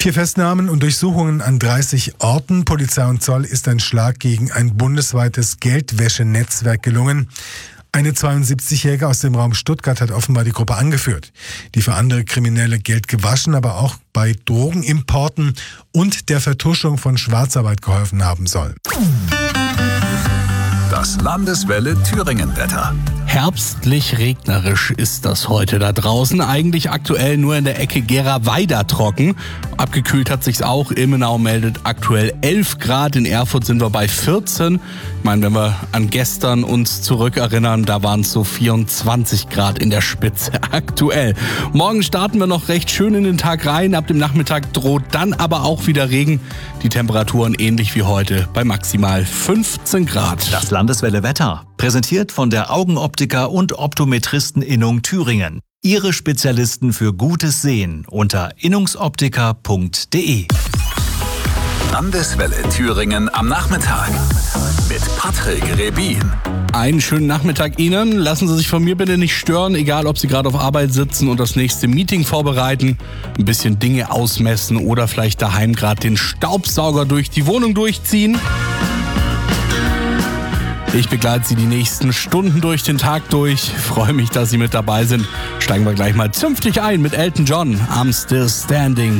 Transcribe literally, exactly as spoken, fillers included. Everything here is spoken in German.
Vier Festnahmen und Durchsuchungen an dreißig Orten. Polizei und Zoll ist ein Schlag gegen ein bundesweites Geldwäschenetzwerk gelungen. Eine zweiundsiebzigjährige aus dem Raum Stuttgart hat offenbar die Gruppe angeführt, die für andere Kriminelle Geld gewaschen, aber auch bei Drogenimporten und der Vertuschung von Schwarzarbeit geholfen haben soll. Das Landeswelle Thüringen-Wetter. Herbstlich regnerisch ist das heute da draußen. Eigentlich aktuell nur in der Ecke Gera-Weida trocken. Abgekühlt hat sich's auch. Ilmenau meldet aktuell elf Grad. In Erfurt sind wir bei vierzehn. Ich meine, wenn wir an gestern uns zurückerinnern, da waren es so vierundzwanzig Grad in der Spitze aktuell. Morgen starten wir noch recht schön in den Tag rein. Ab dem Nachmittag droht dann aber auch wieder Regen. Die Temperaturen ähnlich wie heute bei maximal fünfzehn Grad. Das Landeswelle Wetter. Präsentiert von der Augenoptiker und Optometristen-Innung Thüringen. Ihre Spezialisten für gutes Sehen unter innungsoptiker punkt de. Landeswelle Thüringen am Nachmittag mit Patrick Rebin. Einen schönen Nachmittag Ihnen. Lassen Sie sich von mir bitte nicht stören, egal ob Sie gerade auf Arbeit sitzen und das nächste Meeting vorbereiten, ein bisschen Dinge ausmessen oder vielleicht daheim gerade den Staubsauger durch die Wohnung durchziehen. Ich begleite Sie die nächsten Stunden durch den Tag durch. Freue mich, dass Sie mit dabei sind. Steigen wir gleich mal zünftig ein mit Elton John. I'm Still Standing.